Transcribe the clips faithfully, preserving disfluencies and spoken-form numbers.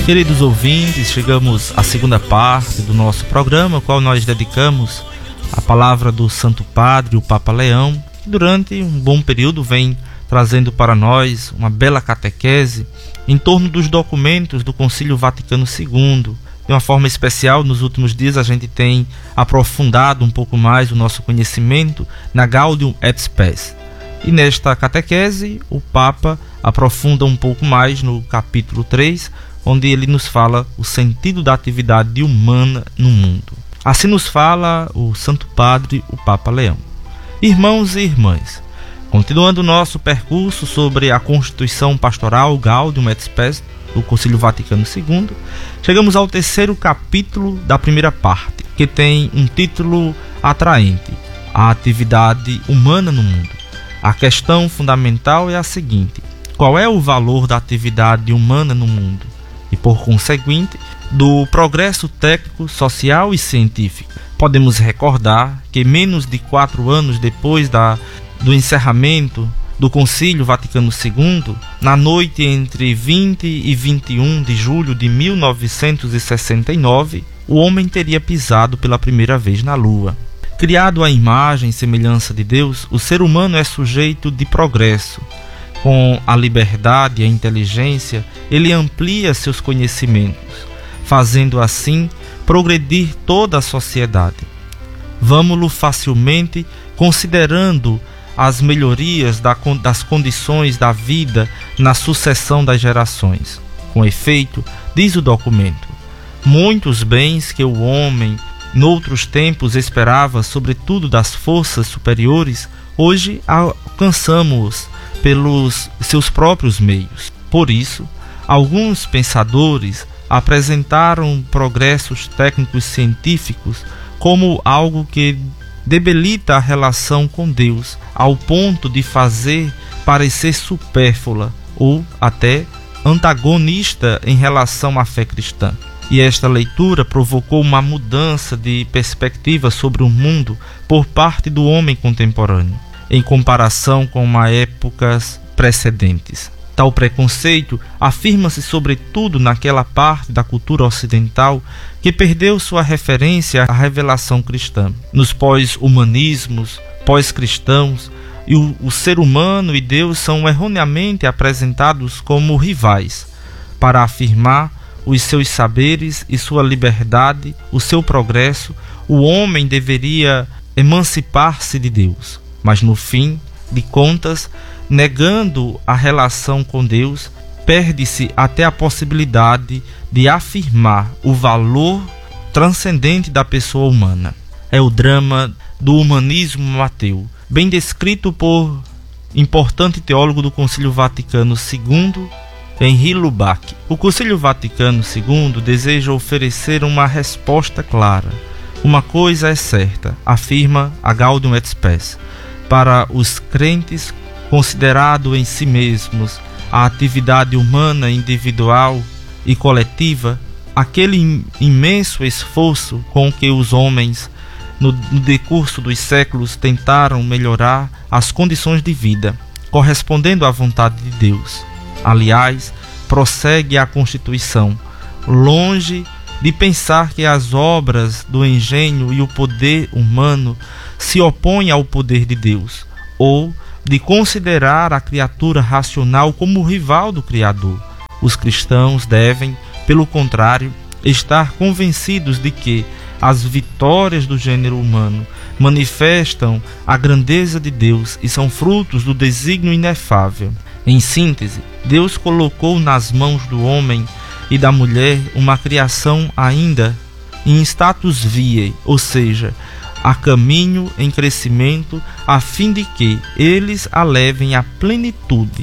Queridos ouvintes, chegamos à segunda parte do nosso programa, qual nós dedicamos à palavra do Santo Padre, o Papa Leão, que durante um bom período vem trazendo para nós uma bela catequese em torno dos documentos do Concílio Vaticano segundo. De uma forma especial, nos últimos dias a gente tem aprofundado um pouco mais o nosso conhecimento na Gaudium et Spes. E nesta catequese, o Papa aprofunda um pouco mais no capítulo três, onde ele nos fala o sentido da atividade humana no mundo. Assim nos fala o Santo Padre, o Papa Leão. Irmãos e irmãs, continuando o nosso percurso sobre a Constituição Pastoral Gaudium et Spes do Concílio Vaticano segundo, chegamos ao terceiro capítulo da primeira parte, que tem um título atraente: a atividade humana no mundo. A questão fundamental é a seguinte: qual é o valor da atividade humana no mundo? E, por conseguinte, do progresso técnico, social e científico. Podemos recordar que menos de quatro anos depois da, do encerramento do Concílio Vaticano segundo, na noite entre vinte e vinte e um de julho de mil novecentos e sessenta e nove, o homem teria pisado pela primeira vez na Lua. Criado à imagem e semelhança de Deus, o ser humano é sujeito de progresso. Com a liberdade e a inteligência, ele amplia seus conhecimentos, fazendo assim progredir toda a sociedade. Vamo-lo facilmente considerando as melhorias das condições da vida na sucessão das gerações. Com efeito, diz o documento, muitos bens que o homem, noutros tempos, esperava, sobretudo das forças superiores, hoje alcançamos pelos seus próprios meios. Por isso, alguns pensadores apresentaram progressos técnicos científicos como algo que debilita a relação com Deus, ao ponto de fazer parecer supérflua ou até antagonista em relação à fé cristã. E esta leitura provocou uma mudança de perspectiva sobre o mundo por parte do homem contemporâneo, em comparação com as épocas precedentes. Tal preconceito afirma-se sobretudo naquela parte da cultura ocidental que perdeu sua referência à revelação cristã. Nos pós-humanismos, pós-cristãos, e o, o ser humano e Deus são erroneamente apresentados como rivais. Para afirmar os seus saberes e sua liberdade, o seu progresso, o homem deveria emancipar-se de Deus. Mas no fim de contas, negando a relação com Deus, perde-se até a possibilidade de afirmar o valor transcendente da pessoa humana. É o drama do humanismo ateu, bem descrito por importante teólogo do Concílio Vaticano segundo, Henri Lubac. O Concílio Vaticano segundo deseja oferecer uma resposta clara. Uma coisa é certa, afirma a Gaudium et Spes: para os crentes, considerado em si mesmos a atividade humana individual e coletiva, aquele imenso esforço com que os homens, no, no decurso dos séculos, tentaram melhorar as condições de vida, correspondendo à vontade de Deus. Aliás, prossegue a Constituição, longe de pensar que as obras do engenho e o poder humano se opõem ao poder de Deus, ou de considerar a criatura racional como rival do Criador. Os cristãos devem, pelo contrário, estar convencidos de que as vitórias do gênero humano manifestam a grandeza de Deus e são frutos do desígnio inefável. Em síntese, Deus colocou nas mãos do homem e da mulher uma criação ainda em status viae, ou seja, a caminho em crescimento, a fim de que eles a levem à plenitude,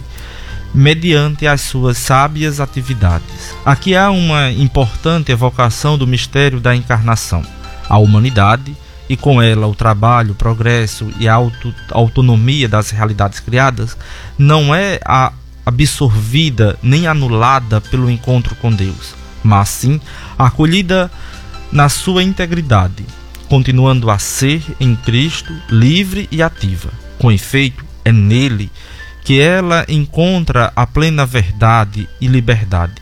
mediante as suas sábias atividades. Aqui há uma importante evocação do mistério da encarnação. A humanidade, e com ela o trabalho, o progresso e a auto, autonomia das realidades criadas, não é a absorvida nem anulada pelo encontro com Deus, mas sim acolhida na sua integridade, continuando a ser em Cristo livre e ativa. Com efeito, é nele que ela encontra a plena verdade e liberdade.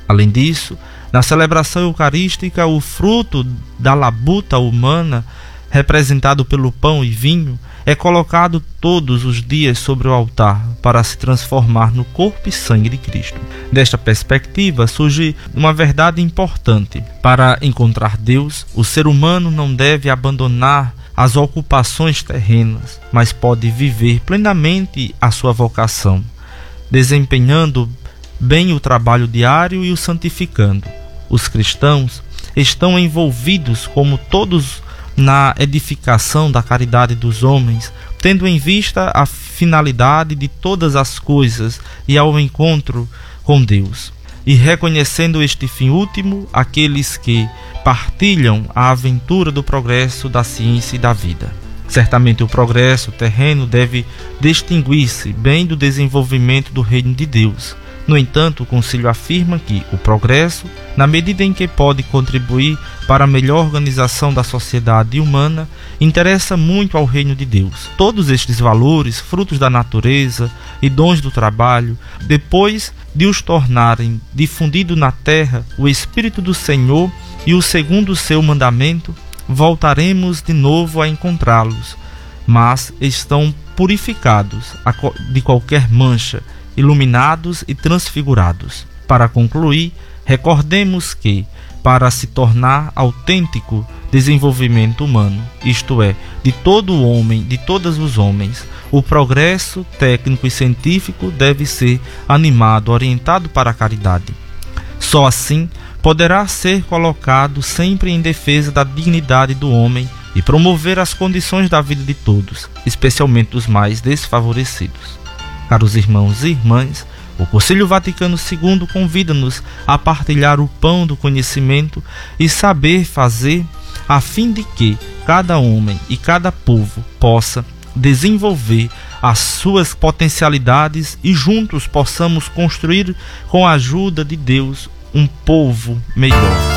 Além disso, na celebração eucarística, o fruto da labuta humana, representado pelo pão e vinho, é colocado todos os dias sobre o altar para se transformar no corpo e sangue de Cristo. Desta perspectiva surge uma verdade importante. Para encontrar Deus, o ser humano não deve abandonar as ocupações terrenas, mas pode viver plenamente a sua vocação, desempenhando bem o trabalho diário e o santificando. Os cristãos estão envolvidos, como todos, na edificação da caridade dos homens, tendo em vista a finalidade de todas as coisas e ao encontro com Deus, e reconhecendo este fim último, aqueles que partilham a aventura do progresso da ciência e da vida. Certamente o progresso terreno deve distinguir-se bem do desenvolvimento do reino de Deus. No entanto, o Concílio afirma que o progresso, na medida em que pode contribuir para a melhor organização da sociedade humana, interessa muito ao reino de Deus. Todos estes valores, frutos da natureza e dons do trabalho, depois de os tornarem difundido na terra o Espírito do Senhor e o segundo seu mandamento, voltaremos de novo a encontrá-los, mas estão purificados de qualquer mancha, iluminados e transfigurados. Para concluir, recordemos que, para se tornar autêntico desenvolvimento humano, isto é, de todo o homem, de todos os homens, o progresso técnico e científico deve ser animado, orientado para a caridade. Só assim poderá ser colocado sempre em defesa da dignidade do homem e promover as condições da vida de todos, especialmente dos mais desfavorecidos. Caros irmãos e irmãs, o Concílio Vaticano segundo convida-nos a partilhar o pão do conhecimento e saber fazer, a fim de que cada homem e cada povo possa desenvolver as suas potencialidades e juntos possamos construir, com a ajuda de Deus, um povo melhor.